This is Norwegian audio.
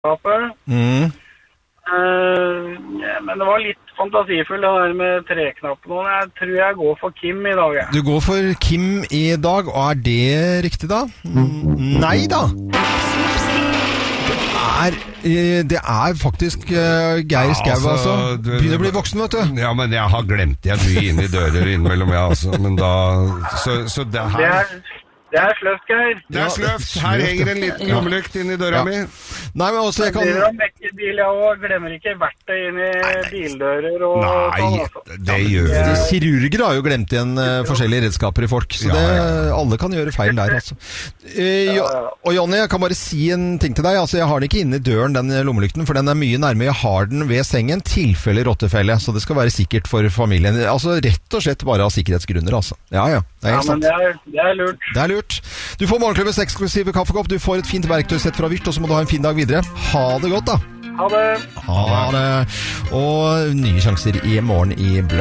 skapet. Men det var litt fantasifull det der med treknappen, og jeg tror jeg går for Kim I dag. Du går for Kim I dag, og er det riktig da? Nei da! Det er faktisk Geir Skau, altså. Begynner å bli voksen, vet du. Ja, men jeg har glemt jeg mye inn I dører innimellom, ja, altså. Men da... Så det her... Det er sløft, Geir. Det er sløft. Her henger en liten lommelykt inn I døra mi. Nei, men også jeg kan... Det er mekke bil, jeg glemmer ikke verktøy inn I bildører og sånn, altså. Det gjør det. Kirurger har jo glemt igjen forskjellige redskaper I folk, så alle kan gjøre feil der, altså. Og Jonny, jeg kan bare si en ting til deg. Altså, jeg har den ikke inne I døren, den lommelykten, for den mye nærmere. Jeg har den ved sengen, tilfelle rottefelle, så det skal være sikkert for familien. Altså, rett og slett bare av sikkerhetsgrunner, altså. Ja, det er helt sant. Det er lurt. Det er lurt. Du får morgenklubbens eksklusive kaffekopp, du får et fint verktøysett fra Vyrt, og så må du ha en fin dag videre. Ha det godt da. Ha det. Ha det. Og nye sjanser I morgen I Bløff.